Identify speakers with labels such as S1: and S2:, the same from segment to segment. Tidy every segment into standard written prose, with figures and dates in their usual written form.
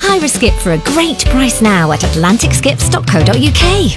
S1: Hire a skip for a great price now at atlanticskips.co.uk.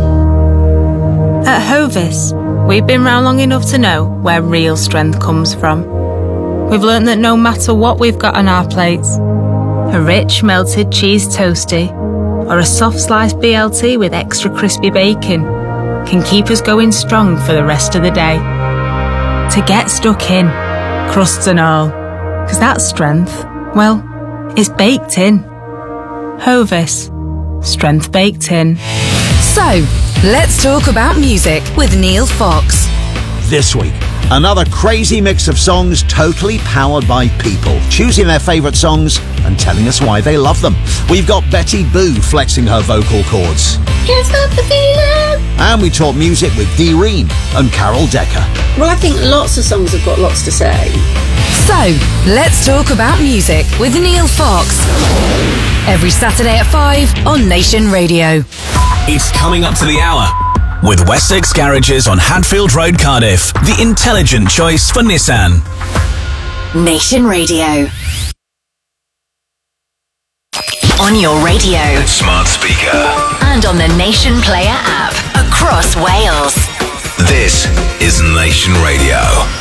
S2: At Hovis, we've been round long enough to know where real strength comes from. We've learnt that no matter what we've got on our plates, a rich melted cheese toastie or a soft sliced BLT with extra crispy bacon can keep us going strong for the rest of the day. To get stuck in, crusts and all, because that strength, well, it's baked in. Hovis, strength baked in.
S3: So, let's talk about music with Neil Fox.
S4: This week, another crazy mix of songs totally powered by people, choosing their favourite songs and telling us why they love them. We've got Betty Boo flexing her vocal cords.
S5: Can't stop the feeling.
S4: And we talk music with Dee Reen and Carol Decker.
S5: Well, I think lots of songs have got lots to say.
S3: So, let's talk about music with Neil Fox. Every Saturday at 5 on Nation Radio.
S6: It's coming up to the hour with Wessex Garages on Hadfield Road, Cardiff. The intelligent choice for Nissan.
S3: Nation Radio. On your radio,
S6: Smart speaker,
S3: and on the Nation Player app across Wales.
S6: this is Nation Radio.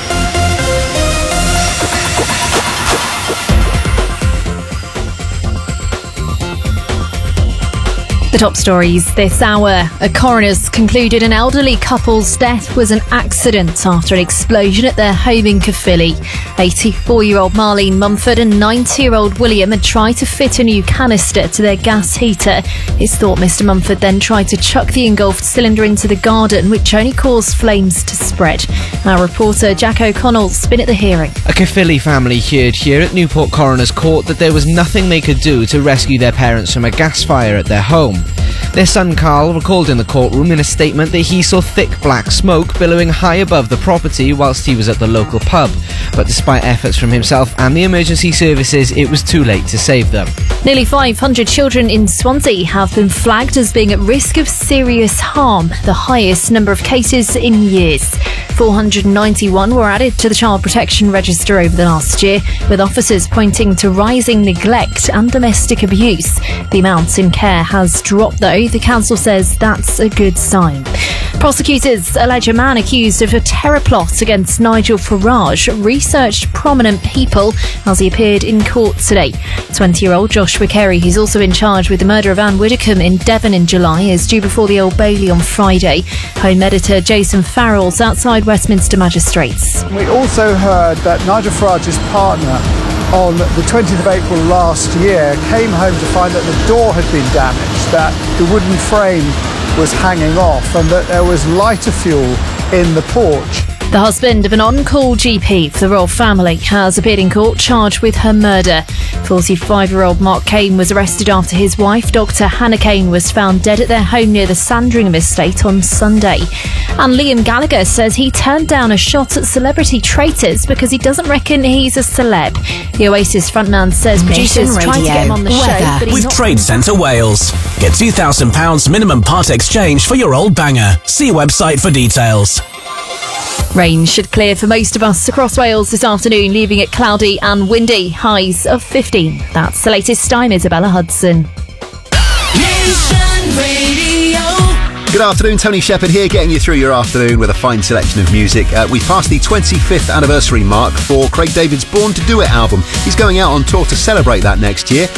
S7: The top stories this hour. A coroner's concluded an elderly couple's death was an accident after an explosion at their home in Caerphilly. 84-year-old Marlene Mumford and 90-year-old William had tried to fit a new canister to their gas heater. It's thought Mr Mumford then tried to chuck the engulfed cylinder into the garden, which only caused flames to spread. Our reporter Jack O'Connell's been at the hearing.
S8: A Caerphilly family heard here at Newport Coroner's Court that there was nothing they could do to rescue their parents from a gas fire at their home. Their son Carl recalled in the courtroom in a statement that he saw thick black smoke billowing high above the property whilst he was at the local pub. But despite efforts from himself and the emergency services, it was too late to save them.
S7: Nearly 500 children in Swansea have been flagged as being at risk of serious harm, the highest number of cases in years. 491 were added to the Child Protection Register over the last year, with officers pointing to rising neglect and domestic abuse. The amount in care has dropped, though. The council says that's a good sign. Prosecutors allege a man accused of a terror plot against Nigel Farage researched prominent people as he appeared in court today. 20-year-old Joshua Carey, who's also in charge with the murder of Anne Widdecombe in Devon in July, is due before the Old Bailey on Friday. Home editor Jason Farrell's outside Westminster Magistrates.
S9: We also heard that Nigel Farage's partner on the 20th of April last year came home to find that the door had been damaged, that the wooden frame was hanging off and that there was lighter fuel in the porch.
S7: The husband of an on-call GP for the royal family has appeared in court charged with her murder. 45-year-old Mark Kane was arrested after his wife, Dr Hannah Kane, was found dead at their home near the Sandringham estate on Sunday. And Liam Gallagher says he turned down a shot at celebrity traitors because he doesn't reckon he's a celeb. The Oasis frontman says producers tried to get him on the show, but he's
S6: with Trade Centre Wales. Get £2,000 minimum part exchange for your old banger. See website for details.
S7: Rain should clear for most of us across Wales this afternoon, leaving it cloudy and windy, highs of 15. That's the latest. I'm Isabella Hudson.
S10: Nation Radio.
S11: Good afternoon, Tony Shepherd here, getting you through your afternoon with a fine selection of music. We passed the 25th anniversary mark for Craig David's Born to Do It album. He's going out on tour to celebrate that next year.